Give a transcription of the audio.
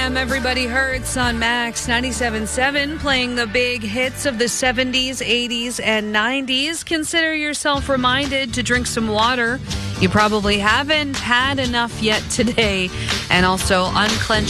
Everybody Hurts on Max 97.7, playing the big hits of the 70s, 80s, and 90s. Consider yourself reminded to drink some water. You probably haven't had enough yet today. And also unclench